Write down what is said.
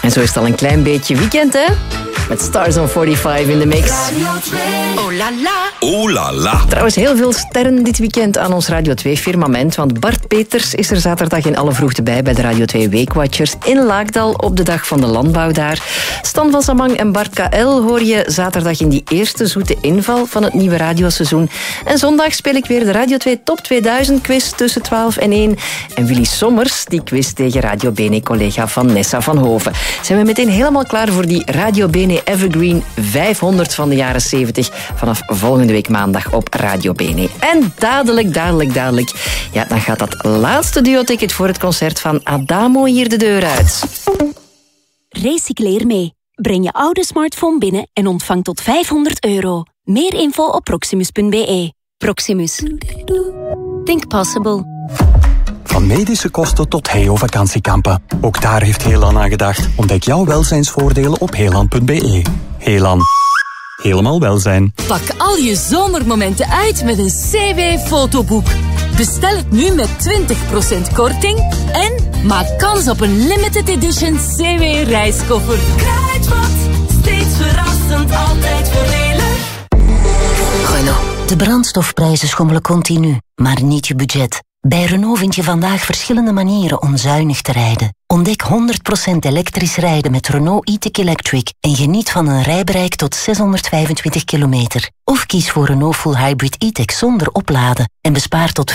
En zo is het al een klein beetje weekend, hè? Met Stars on 45 in de mix. Oh la la. Oh la la. Trouwens, heel veel sterren dit weekend aan ons Radio 2-firmament. Want Bart Peters is er zaterdag in alle vroegte bij de Radio 2 Weekwatchers in Laakdal op de dag van de landbouw daar. Stan van Samang en Bart KL hoor je zaterdag in die eerste zoete inval van het nieuwe radioseizoen. En zondag speel ik weer de Radio 2 Top 2000 quiz tussen 12 en 1. En Willy Sommers, die quiz tegen Radio Bene-collega Vanessa van Hoven. Zijn we meteen helemaal klaar voor die Radio Bene Evergreen 500 van de jaren 70 vanaf volgende week maandag op Radio Bene. En dadelijk, ja, dan gaat dat laatste duo-ticket voor het concert van Adamo hier de deur uit. Recycleer mee. Breng je oude smartphone binnen en ontvang tot €500. Meer info op proximus.be. Proximus. Think possible. Van medische kosten tot Heo-vakantiekampen. Ook daar heeft Helan aan gedacht. Ontdek jouw welzijnsvoordelen op helan.be. Helan. Helemaal welzijn. Pak al je zomermomenten uit met een CW-fotoboek. Bestel het nu met 20% korting en maak kans op een limited edition CW-reiskoffer. Kruidvat, steeds verrassend, altijd voordelig. Renault. De brandstofprijzen schommelen continu, maar niet je budget. Bij Renault vind je vandaag verschillende manieren om zuinig te rijden. Ontdek 100% elektrisch rijden met Renault e-tech Electric en geniet van een rijbereik tot 625 kilometer. Of kies voor Renault Full Hybrid e-tech zonder opladen en bespaar tot